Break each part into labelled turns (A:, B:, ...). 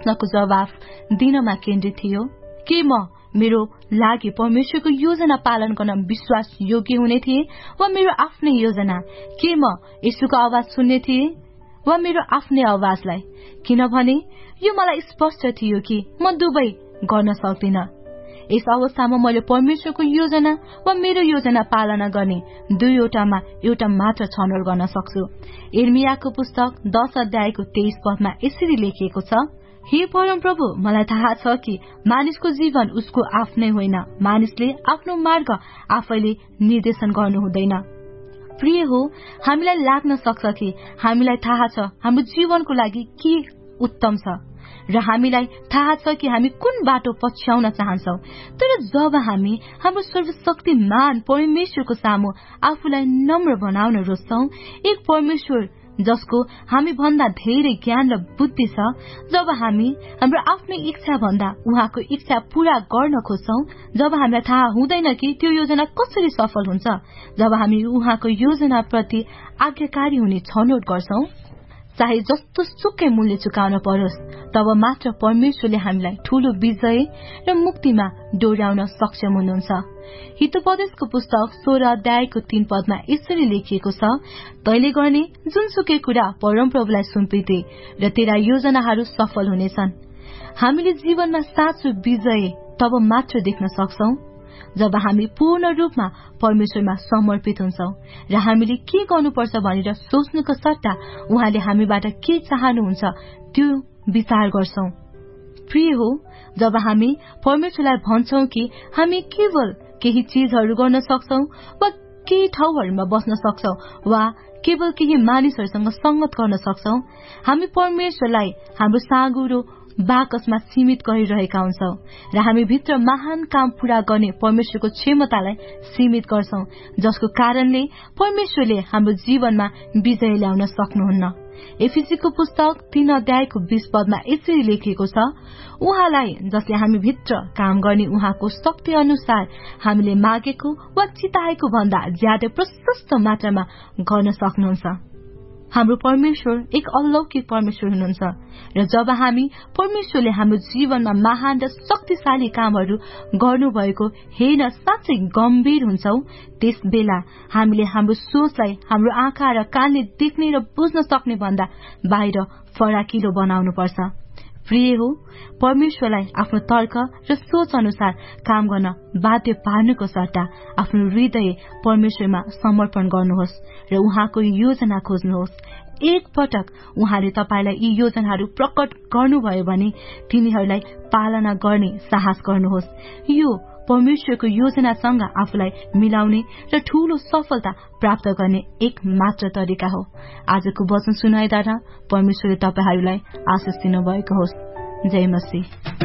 A: प्रश्नको जवाफ दिनमा केन्द्रित थियो। के म मेरो लागि परमेश्वरको योजना पालन गर्न विश्वास योग्य हुने थिए वा मेरो आफ्नै योजना? के म येशूको आवाज सुन्ने थिए वा मेरो आफ्नै आवाजलाई? किनभने यो मलाई स्पष्ट थियो कि म दुवै गर्न सक्दिन। यस अवस्थामा मैले परमेश्वरको योजना वा मेरो योजना पालना गर्ने दुईवटामा एउटा मात्र छनौट गर्न सक्छु। यिर्मियाको पुस्तक 10 अध्यायको 23 पदमा यसरी लेखिएको छ, हे परमप्रभु, मलाई थाहा छ कि मानिसको जीवन उसको आफ्नै होइन। मानिसले आफ्नो मार्ग आफैले निर्देशन गर्नु हुँदैन। प्रिय हो, हामीलाई लाग्न सक्छ कि हामीलाई थाहा छ हाम्रो जीवनको लागि के उत्तम छ र हामीलाई थाहा छ कि हामी कुन बाटो पछ्याउन चाहन्छौ। तर जब हामी हाम्रो सर्वशक्तिमान परमेश्वरको सामु आफूलाई नम्र बनाउन रोज्छौं, एक परमेश्वर जसको हामी भन्दा धेरै ज्ञान र बुद्धि छ, जब हामी हाम्रो आफ्नै इच्छा भन्दा उहाँको इच्छा पूरा गर्न खोज्छौं, जब हामीलाई थाहा हुँदैन कि त्यो योजना कसरी सफल हुन्छ, जब हामी उहाँको योजना प्रति आज्ञाकारी हुने छनौट गर्छौं, चाहे जस्तो सुकै मूल्य चुकाउन परोस्, तब मात्र परमेश्वरले हामीलाई ठूलो विजय र मुक्तिमा डोर्याउन सक्षम हुनुहुन्छ। हितोपदेशको पुस्तक 16 अध्यायको 3 पदमा यसरी लेखिएको छ, तैले गर्ने जुनसुकै कुरा परमप्रभुलाई सुम्पिते र तेरा योजनाहरू सफल हुनेछन्। हामीले जीवनमा साँचो विजय तब मात्र देख्न सक्छौं जब हामी पूर्ण रूपमा परमेश्वरमा समर्पित हुन्छौं र हामीले के गर्नुपर्छ भनेर सोच्नुको सट्टा उहाँले हामीबाट के चाहनुहुन्छ त्यो विचार गर्छौं। प्रिय हो, जब हामी परमेश्वरलाई भन्छौं कि हामी केवल केही चीजहरू गर्न सक्छौं वा केही ठाउँहरूमा बस्न सक्छौं वा केवल केही मानिसहरूसँग संगत गर्न सक्छौं, हामी परमेश्वरलाई हाम्रो साँगुरो बाकसमा सीमित गरिरहेका हुन्छौं र हामी भित्र महान काम पूरा गर्ने परमेश्वरको क्षमतालाई सीमित गर्छौं, जसको कारणले परमेश्वरले हाम्रो जीवनमा विजय ल्याउन सक्नुहुन्न। एफिसीको पुस्तक 3 अध्यायको 20 पदमा यसरी लेखिएको छ, उहाँलाई जसले हामी भित्र काम गर्ने उहाँको शक्ति अनुसार हामीले मागेको वा चिताएको भन्दा ज्यादै प्रशस्त मात्रामा गर्न सक्नुहुन्छ। हाम्रो परमेश्वर एक अलौकिक परमेश्वर हुनुहुन्छ र जब हामी परमेश्वरले हाम्रो जीवनमा महान र शक्तिशाली कामहरू गर्नुभएको हेर्न साँच्चै गम्भीर हुन्छौं, त्यस बेला हामीले हाम्रो सोचलाई हाम्रो आँखा र कानले देख्ने र बुझ्न सक्ने भन्दा बाहिर फराकिलो बनाउनु पर्छ। प्रिय हो, परमेश्वरलाई आफ्नो तर्क र सोच अनुसार काम गर्न बाध्य पार्नुको सट्टा आफ्नो हृदय परमेश्वरमा समर्पण गर्नुहोस् र उहाँको योजना खोज्नुहोस्। एक पटक उहाँले तपाईलाई यी योजनाहरू प्रकट गर्नुभयो भने तिनीहरूलाई पालना गर्ने साहस गर्नुहोस्। यो परमेश्वरको योजनासँग आफूलाई मिलाउने र ठूलो सफलता प्राप्त गर्ने एक मात्र तरिका हो। आजको वचन सुनाइद्वारा परमेश्वरले तपाईहरूलाई आशिष दिनुभएको होस्। जय मसीह।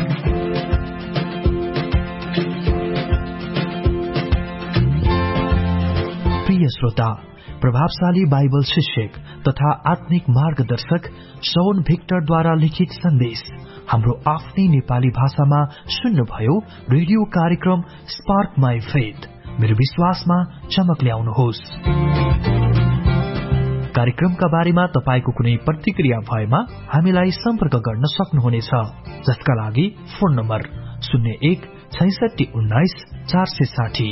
B: प्रिय श्रोता, प्रभावशाली बाइबल शिक्षक तथा आत्मिक मार्गदर्शक शौन भिक्टरद्वारा लिखित सन्देश हाम्रो आफ्नै नेपाली भाषामा सुन्नुभयो। रेडियो कार्यक्रम स्पार्क माई फेथ, मेरो विश्वासमा चमक ल्याउनुहोस्। कार्यक्रमका बारेमा तपाईको कुनै प्रतिक्रिया भएमा हामीलाई सम्पर्क गर्न सक्नुहुनेछ, जसका लागि फोन नम्बर 016619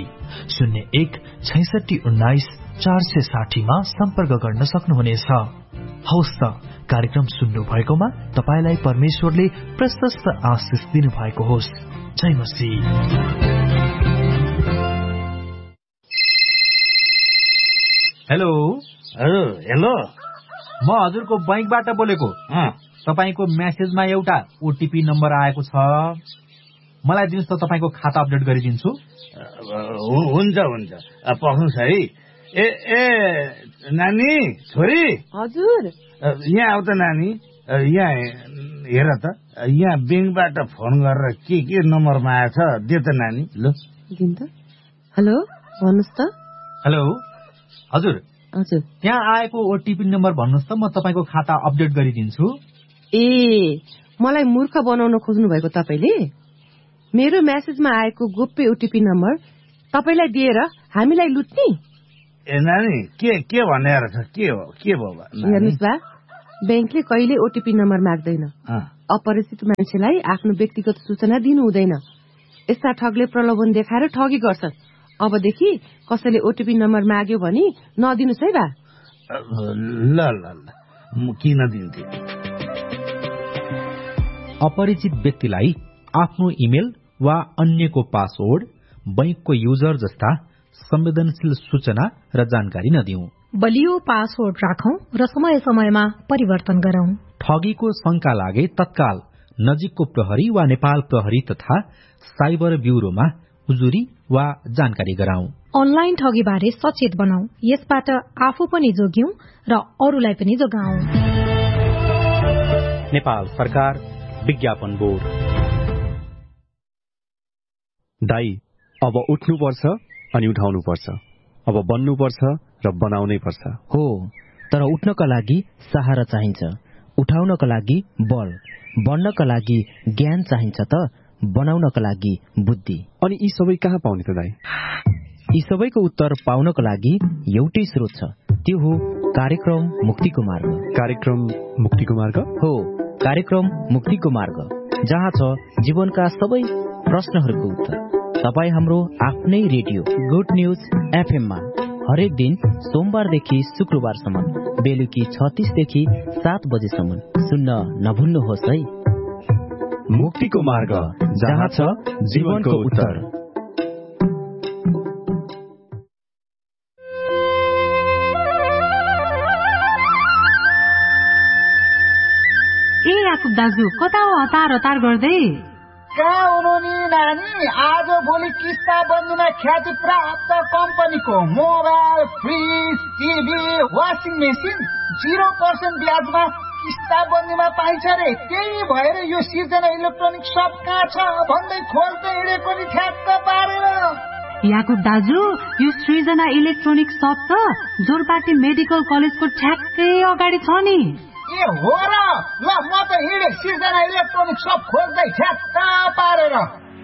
B: 460 मा सम्पर्क गर्न सक्नुहुनेछ। हवस् त, कार्यक्रम सुन्नु भएकोमा तपाईलाई परमेश्वरले प्रशस्त आशिष दिनु भएको होस्। जय मसीह।
C: हेलो हेलो, म हजुरको बैंकबाट बोलेको। तपाईको मेसेजमा एउटा ओटीपी नम्बर आएको छ, मलाई दिनुस् त, तपाईको खाता अपडेट गरिदिन्छु।
D: हुन्छ हुन्छ, पख्नुस् है। ए नानी, छोरी।
E: हजुर।
D: यहाँ आउ त नानी, यहाँ हेर त, यहाँ बैंकबाट फोन गरेर के नम्बरमा आएछ, दे त नानी। ल
E: दिन त। हेलो, भन्नुस् त।
C: हेलो हजुर।
E: हजुर,
C: त्यहाँ आएको ओटीपी नम्बर भन्नुस् त, म तपाईको खाता अपडेट गरिदिन्छु।
E: ए, मलाई मूर्ख बनाउन खोज्नु भएको तपाईले? मेरो मेसेजमा आएको गोप्य ओटीपी नम्बर तपाईलाई दिएर हामीलाई लुट्ने?
D: ए नानी, के भनेर छ? के हो? के भयो?
E: हेर्नुस् बा, बैंकले कहिले ओटीपी नम्बर माग्दैन। अपरिचित मान्छेलाई आफ्नो व्यक्तिगत सूचना दिनु हुँदैन। यस्ता ठगले प्रलोभन देखाएर ठगी गर्छन्। अबदेखि कसैले ओटीपी नम्बर माग्यो भने नदिनुस् है बा।
D: ल ल ल म किन दिन्थे।
C: अपरिचित व्यक्तिलाई आफ्नो इमेल वा अन्यको पासवर्ड, बैंकको युजर जस्ता संवेदनशील सूचना र जानकारी नदिऊ।
F: बलियो पासवर्ड राखौं र समय समयमा परिवर्तन गरौं।
C: ठगीको शंका लागे तत्काल नजिकको प्रहरी वा नेपाल प्रहरी तथा साइबर ब्यूरोमा उजुरी वा जानकारी गराउँ।
F: अनलाइन ठगीबारे सचेत बनाऊ। यसबाट आफू पनि जोग्यौं र अरूलाई पनि जोगाऊ।
G: नेपाल सरकार विज्ञापन बोर्ड।
H: दाई, अब उठ्नुपर्छ अनि उठाउनुपर्छ। अब बन्नुपर्छ र बनाउनै पर्छ।
I: हो, तर उठ्नका लागि सहारा चाहिन्छ, उठाउनका लागि बल, बन्नका लागि ज्ञान चाहिन्छ त बनाउनका लागि बुद्धि।
H: अनि यी सबै कहाँ पाउने त दाई?
I: यी सबैको उत्तर पाउनका लागि एउटै स्रोत छ, त्यो हो कार्यक्रम मुक्तिको मार्ग।
H: कार्यक्रम मुक्तिको मार्ग?
I: हो, कार्यक्रम मुक्तिको मार्ग, जहाँ छ जीवनका सबै प्रश्नहरूको उत्तर। तपाई हाम्रो आफ्नै रेडियो गुड न्यूज एफएम मा हरेक दिन सोमबारदेखि शुक्रबारसम्म बेलुकी 36 देखि 7 बजेसम्म सुन्न नभुल्नुहोस् है।
H: मुक्तिको मार्ग, जहाँ छ जीवनको उत्तर।
A: ए याकुब दाजु, कता हो हतार गर्दै?
J: कहाँ हुनु नि नानी? आज भोलि किस्ता बन्दीमा ख्याति प्राप्त कम्पनीको mobile, fridge, TV, washing machine 0% ब्याजमा किस्ता बन्दीमा पाइन्छ रे। त्यही भएर यो सिर्जना इलेक्ट्रोनिक सप कहाँ छ भन्दै खोज्दै हिँडेको नि ठ्याक्क पारेर।
A: याकुब दाजु, यो सृजना इलेक्ट्रोनिक सप त जोरपाटी मेडिकल कलेजको ठ्याक्कै अगाडि छ नि।
J: ए हो र? ल म त हिँडे सिर्जना इलेक्ट्रोनिक सप खोज्दै ठ्याक्क पारेर।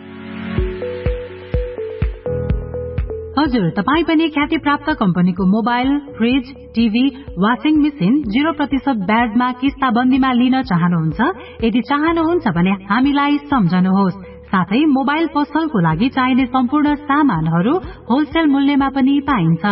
A: हजुर, तपाईँ पनि ख्याति प्राप्त कम्पनीको mobile, fridge, TV, washing machine 0% ब्याजमा किस्ताबन्दीमा लिन चाहनुहुन्छ? यदि चाहनुहुन्छ भने हामीलाई सम्झनुहोस्। साथै मोबाइल पसलको लागि चाहिने सम्पूर्ण सामानहरू होलसेल मूल्यमा पनि पाइन्छ।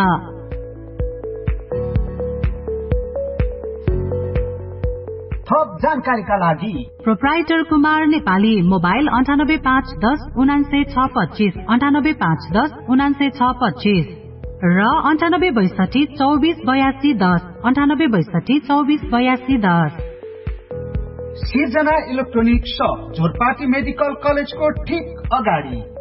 J: थप जानकारीका लागि
A: प्रोप्राइटर कुमार नेपाली, मोबाइल 9851 19 625, 9851 19 625 र 9862 24 82 10, 9862 24 82 10।
J: सिर्जना इलेक्ट्रोनिक सप, जोरपाटी मेडिकल कलेजको ठीक अगाडि।